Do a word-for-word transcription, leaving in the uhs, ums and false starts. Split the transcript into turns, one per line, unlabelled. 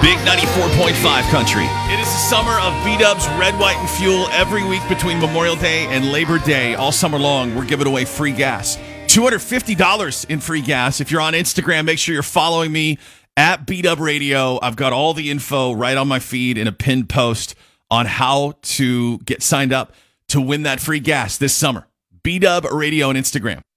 Big ninety-four point five country. It is the summer of B-Dubs Red, White, and Fuel. Every week between Memorial Day and Labor Day, all summer long, we're giving away free gas. two hundred fifty dollars in free gas. If you're on Instagram, make sure you're following me at B-Dub Radio. I've got all the info right on my feed in a pinned post on how to get signed up to win that free gas this summer. B-Dub Radio on Instagram.